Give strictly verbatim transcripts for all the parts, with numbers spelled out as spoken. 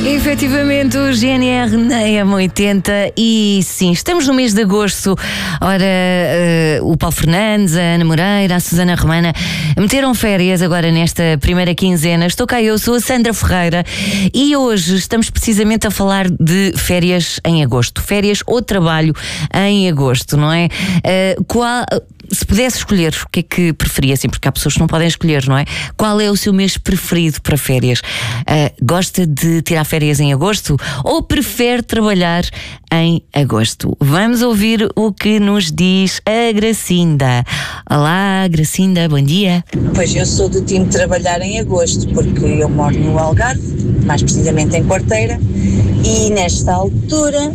Efetivamente, o G N R na M oitenta e sim, estamos no mês de agosto. Ora, uh, o Paulo Fernandes, a Ana Moreira, a Susana Romana meteram férias agora nesta primeira quinzena. Estou cá, eu sou a Sandra Ferreira e hoje estamos precisamente a falar de férias em agosto. Férias ou trabalho em agosto, não é? Uh, qual... Se pudesse escolher, o que é que preferia? Assim, porque há pessoas que não podem escolher, não é? Qual é o seu mês preferido para férias? Uh, gosta de tirar férias em agosto ou prefere trabalhar em agosto? Vamos ouvir o que nos diz a Gracinda. Olá, Gracinda, bom dia. Pois eu sou do time de trabalhar em agosto, porque eu moro no Algarve, mais precisamente em Quarteira, e nesta altura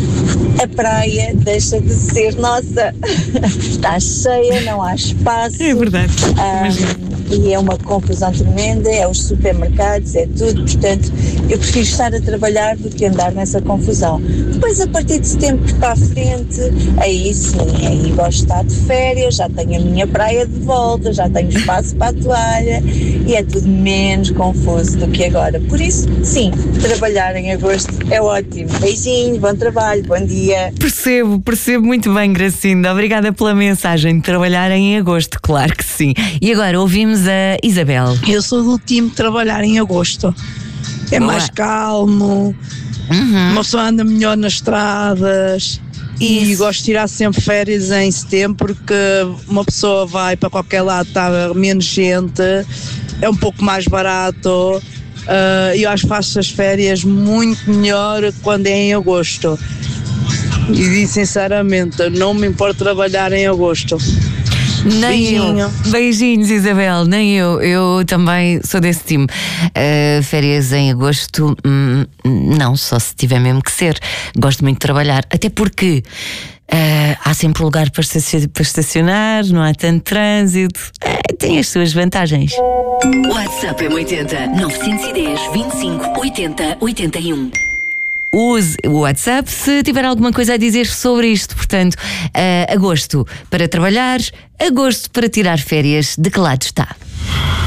a praia deixa de ser nossa. Está cheia, não há espaço. É verdade. Um, e é uma confusão tremenda, é os supermercados, é tudo, portanto eu prefiro estar a trabalhar do que andar nessa confusão. Depois, a partir de setembro para a frente, aí sim, aí gosto de estar de férias, já tenho a minha praia de volta, já tenho espaço para a toalha e é tudo menos confuso do que agora. Por isso, sim, trabalhar em agosto é ótimo. Beijinho, bom trabalho, bom dia. Percebo, percebo muito bem, Gracinda. Obrigada pela mensagem de trabalhar em agosto, claro que sim. E agora ouvimos a Isabel. Eu sou do time de trabalhar em agosto. É Boa. Mais calmo, Uhum. uma pessoa anda melhor nas estradas. E Isso. gosto de tirar sempre férias em setembro, porque uma pessoa vai para qualquer lado, está menos gente, é um pouco mais barato. Uh, eu acho que faço as férias muito melhor quando é em agosto. E digo sinceramente, não me importa trabalhar em agosto. Nem Beijinho. eu. Beijinhos, Isabel, nem eu. Eu também sou desse time. Uh, férias em agosto, hum, não, só se tiver mesmo que ser. Gosto muito de trabalhar, até porque uh, há sempre lugar para estacionar, para estacionar, não há tanto trânsito. Uh, tem as suas vantagens. WhatsApp M oitenta, nove um zero, vinte e cinco, oitenta, oitenta e um. Use o WhatsApp se tiver alguma coisa a dizer sobre isto. Portanto, uh, agosto para trabalhar, agosto para tirar férias. De que lado está?